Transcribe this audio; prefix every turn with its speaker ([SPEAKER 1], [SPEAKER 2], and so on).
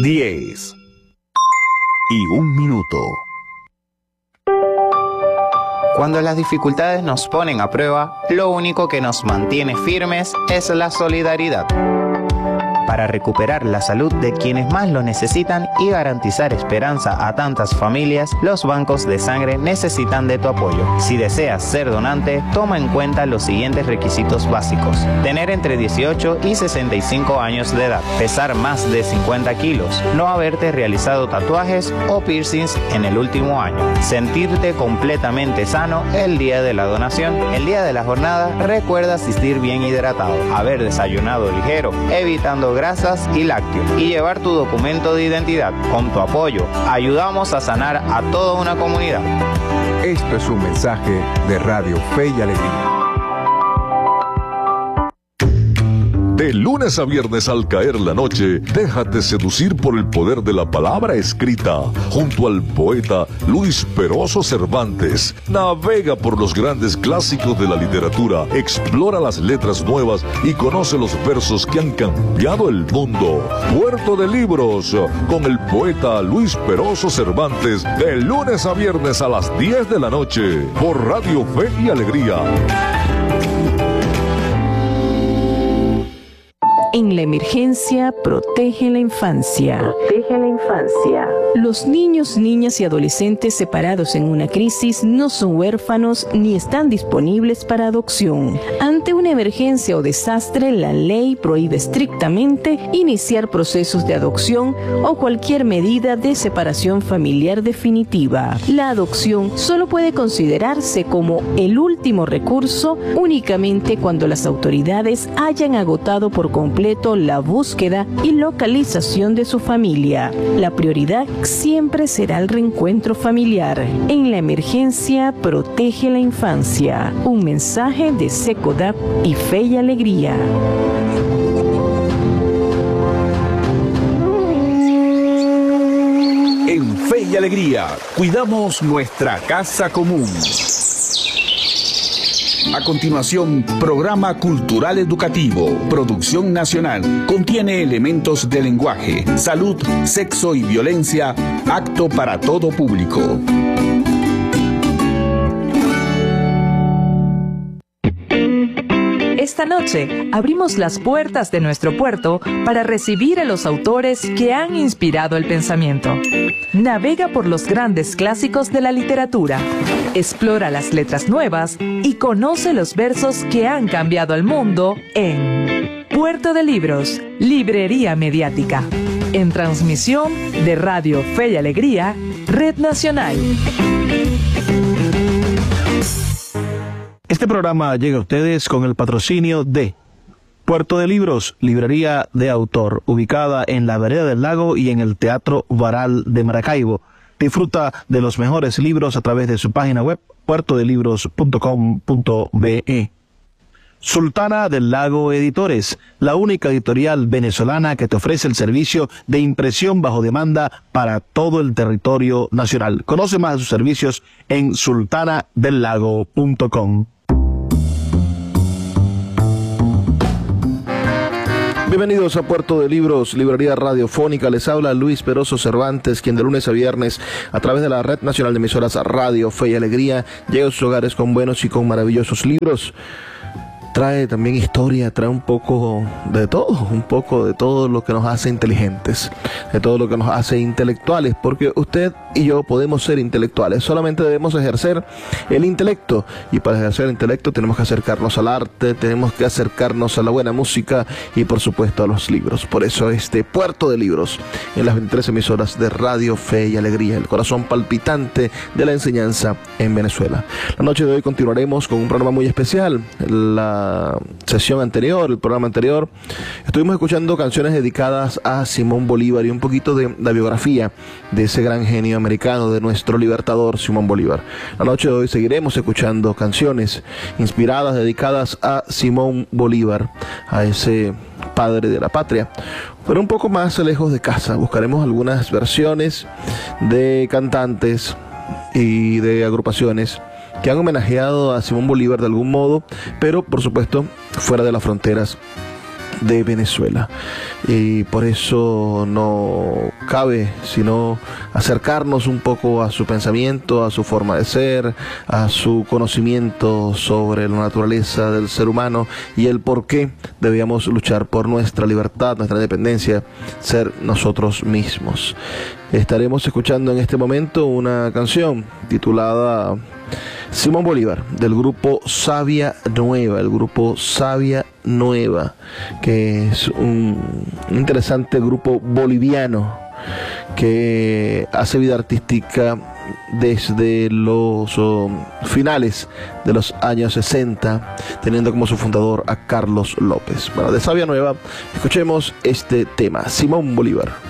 [SPEAKER 1] 10:01.
[SPEAKER 2] Cuando las dificultades nos ponen a prueba, lo único que nos mantiene firmes es la solidaridad. Para recuperar la salud de quienes más lo necesitan y garantizar esperanza a tantas familias, los bancos de sangre necesitan de tu apoyo. Si deseas ser donante, toma en cuenta los siguientes requisitos básicos: tener entre 18 y 65 años de edad, pesar más de 50 kilos, no haberte realizado tatuajes o piercings en el último año, sentirte completamente sano el día de la donación. El día de la jornada, recuerda asistir bien hidratado, haber desayunado ligero, evitando grasas y lácteos, y llevar tu documento de identidad. Con tu apoyo, ayudamos a sanar a toda una comunidad.
[SPEAKER 1] Esto es un mensaje de Radio Fe y Alegría.
[SPEAKER 3] De lunes a viernes al caer la noche, déjate seducir por el poder de la palabra escrita, junto al poeta Luis Peroso Cervantes. Navega por los grandes clásicos de la literatura, explora las letras nuevas y conoce los versos que han cambiado el mundo. Puerto de Libros, con el poeta Luis Peroso Cervantes, de lunes a viernes a las 10 de la noche, por Radio Fe y Alegría.
[SPEAKER 4] En la emergencia, protege la infancia. Protege la infancia. Los niños, niñas y adolescentes separados en una crisis no son huérfanos ni están disponibles para adopción. Ante una emergencia o desastre, la ley prohíbe estrictamente iniciar procesos de adopción o cualquier medida de separación familiar definitiva. La adopción solo puede considerarse como el último recurso únicamente cuando las autoridades hayan agotado por completo la búsqueda y localización de su familia. La prioridad siempre será el reencuentro familiar. En la emergencia, protege la infancia. Un mensaje de SECODAP y Fe y Alegría.
[SPEAKER 1] En Fe y Alegría, cuidamos nuestra casa común. A continuación, programa cultural educativo, producción nacional, contiene elementos de lenguaje, salud, sexo y violencia, apto para todo público.
[SPEAKER 5] Esta noche abrimos las puertas de nuestro puerto para recibir a los autores que han inspirado el pensamiento. Navega por los grandes clásicos de la literatura, explora las letras nuevas y conoce los versos que han cambiado el mundo en Puerto de Libros, Librería Mediática, en transmisión de Radio Fe y Alegría, Red Nacional.
[SPEAKER 6] Este programa llega a ustedes con el patrocinio de Puerto de Libros, librería de autor, ubicada en la Vereda del Lago y en el Teatro Baral de Maracaibo. Disfruta de los mejores libros a través de su página web, puertodelibros.com.be. Sultana del Lago Editores, la única editorial venezolana que te ofrece el servicio de impresión bajo demanda para todo el territorio nacional. Conoce más de sus servicios en sultanadelago.com. Bienvenidos a Puerto de Libros, librería radiofónica. Les habla Luis Peroso Cervantes, quien de lunes a viernes, a través de la Red Nacional de Emisoras Radio Fe y Alegría, llega a sus hogares con buenos y con maravillosos libros. Trae también historia, trae un poco de todo lo que nos hace inteligentes, de todo lo que nos hace intelectuales, porque usted y yo podemos ser intelectuales, solamente debemos ejercer el intelecto, y para ejercer el intelecto tenemos que acercarnos al arte, tenemos que acercarnos a la buena música y por supuesto a los libros. Por eso este Puerto de Libros, en las 23 emisoras de Radio Fe y Alegría, el corazón palpitante de la enseñanza en Venezuela. La noche de hoy continuaremos con un programa muy especial. La sesión anterior, el programa anterior, estuvimos escuchando canciones dedicadas a Simón Bolívar y un poquito de la biografía de ese gran genio americano, de nuestro libertador Simón Bolívar. La noche de hoy seguiremos escuchando canciones inspiradas, dedicadas a Simón Bolívar, a ese padre de la patria, pero un poco más lejos de casa. Buscaremos algunas versiones de cantantes y de agrupaciones que han homenajeado a Simón Bolívar de algún modo, pero por supuesto fuera de las fronteras de Venezuela. Y por eso no cabe sino acercarnos un poco a su pensamiento, a su forma de ser, a su conocimiento sobre la naturaleza del ser humano y el por qué debíamos luchar por nuestra libertad, nuestra independencia, ser nosotros mismos. Estaremos escuchando en este momento una canción titulada Simón Bolívar, del grupo Savia Nueva, que es un interesante grupo boliviano que hace vida artística desde los finales de los años 60, teniendo como su fundador a Carlos López. Bueno, de Savia Nueva, escuchemos este tema, Simón Bolívar.